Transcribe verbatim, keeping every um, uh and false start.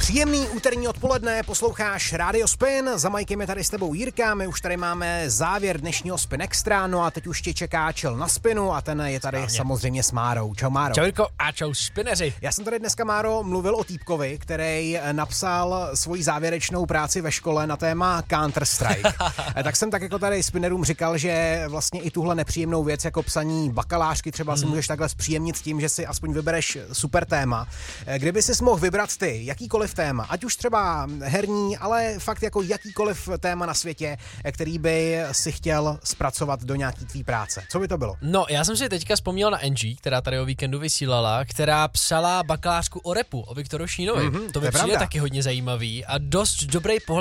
Příjemný úterní odpoledne, posloucháš Radio Spin, za Majkem je tady s tebou Jirka, my už tady máme závěr dnešního Spin Extra, no a teď už tě čeká Čel na Spinu a ten je tady Správně. Samozřejmě s Márou. Čau Máro. Čau Jirko a čau Spineři. Já jsem tady dneska, Máro, mluvil o týpkovi, který napsal svoji závěrečnou práci ve škole na téma Counter-Strike. Tak jsem tak jako tady Spinerům říkal, že vlastně i tuhle nepříjemnou věc jako psaní bakalářky třeba hmm. si můžeš takhle zpříjemnit tím, že si aspoň vybereš super téma. Kdyby jsi mohl vybrat ty jakýkoliv téma, ať už třeba herní, ale fakt jako jakýkoliv téma na světě, který by si chtěl zpracovat do nějaký tvý práce. Co by to bylo? No, já jsem si teďka vzpomněl na Angie, která tady o víkendu vysílala, která psala bakalářku o rapu, o Viktoru Šínovi. Mm-hmm, to by přijde taky hodně zajímavý a dost dobrý pohled